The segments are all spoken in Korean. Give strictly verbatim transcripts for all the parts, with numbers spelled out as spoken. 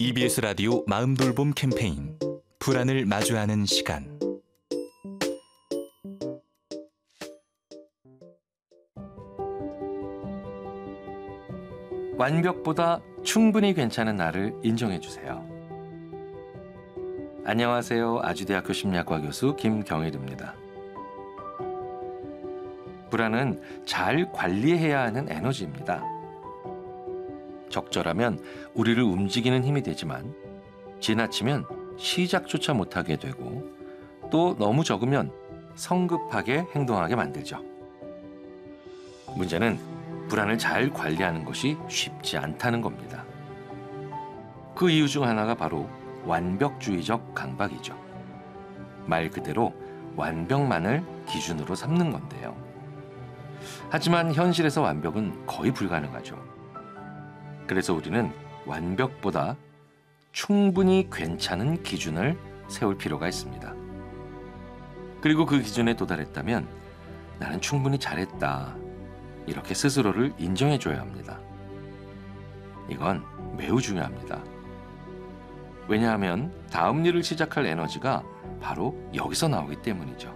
이비에스 라디오 마음돌봄 캠페인 불안을 마주하는 시간. 완벽보다 충분히 괜찮은 나를 인정해 주세요. 안녕하세요. 아주대학교 심리학과 교수 김경일입니다. 불안은 잘 관리해야 하는 에너지입니다. 적절하면 우리를 움직이는 힘이 되지만 지나치면 시작조차 못하게 되고 또 너무 적으면 성급하게 행동하게 만들죠. 문제는 불안을 잘 관리하는 것이 쉽지 않다는 겁니다. 그 이유 중 하나가 바로 완벽주의적 강박이죠. 말 그대로 완벽만을 기준으로 삼는 건데요. 하지만 현실에서 완벽은 거의 불가능하죠. 그래서 우리는 완벽보다 충분히 괜찮은 기준을 세울 필요가 있습니다. 그리고 그 기준에 도달했다면 나는 충분히 잘했다. 이렇게 스스로를 인정해줘야 합니다. 이건 매우 중요합니다. 왜냐하면 다음 일을 시작할 에너지가 바로 여기서 나오기 때문이죠.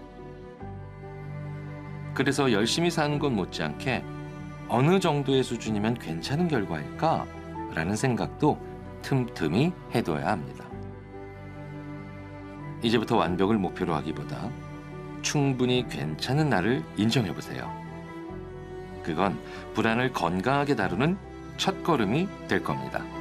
그래서 열심히 사는 것 못지않게 어느 정도의 수준이면 괜찮은 결과일까? 라는 생각도 틈틈이 해둬야 합니다. 이제부터 완벽을 목표로 하기보다 충분히 괜찮은 나를 인정해보세요. 그건 불안을 건강하게 다루는 첫걸음이 될 겁니다.